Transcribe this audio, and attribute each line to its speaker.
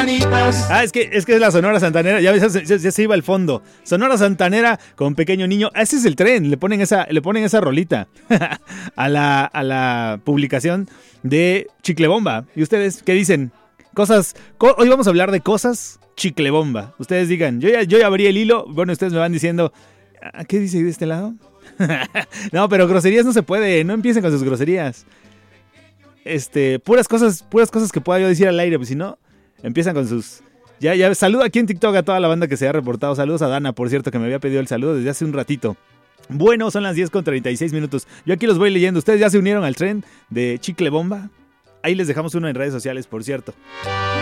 Speaker 1: Es que es la Sonora Santanera, ya se iba al fondo. Sonora Santanera con Pequeño Niño. Ese es el tren, le ponen esa rolita a la publicación de Chiclebomba. ¿Y ustedes qué dicen? Hoy vamos a hablar de cosas Chiclebomba. Ustedes digan, yo ya abrí el hilo. Bueno, ustedes me van diciendo, ¿qué dice de este lado? No, pero groserías no se puede, no empiecen con sus groserías. Puras cosas que pueda yo decir al aire, pues si no, empiezan con sus... Ya, saludo aquí en TikTok a toda la banda que se ha reportado. Saludos a Dana, por cierto, que me había pedido el saludo desde hace un ratito. Bueno, son las 10:36. Yo aquí los voy leyendo. ¿Ustedes ya se unieron al tren de Chiclebomba? Ahí les dejamos uno en redes sociales, por cierto.